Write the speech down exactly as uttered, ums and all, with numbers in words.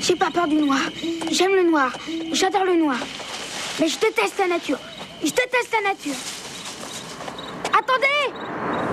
J'ai pas peur du noir. J'aime le noir. J'adore le noir. Mais je déteste la nature. Je déteste la nature. Attendez!